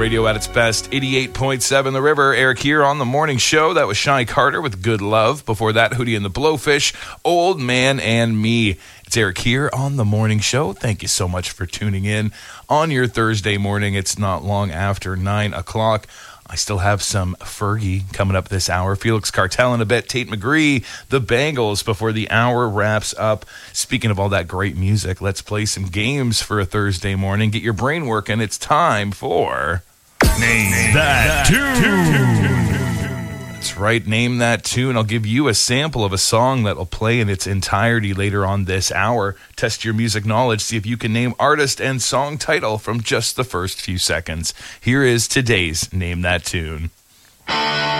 radio at its best. 88.7 The River. Eric here on the morning show. That was Shy Carter with Good Love. Before that, Hootie and the Blowfish, Old Man and Me. It's Eric here on the morning show. Thank you so much for tuning in on your Thursday morning. It's not long after 9 o'clock. I still have some Fergie coming up this hour. Felix Cartel in a bit. Tate McGree, the Bangles before the hour wraps up. Speaking of all that great music, let's play some games for a Thursday morning. Get your brain working. It's time for Name That Tune. That's right, Name That Tune. I'll give you a sample of a song that will play in its entirety later on this hour. Test your music knowledge, see if you can name artist and song title from just the first few seconds. Here is today's Name That Tune.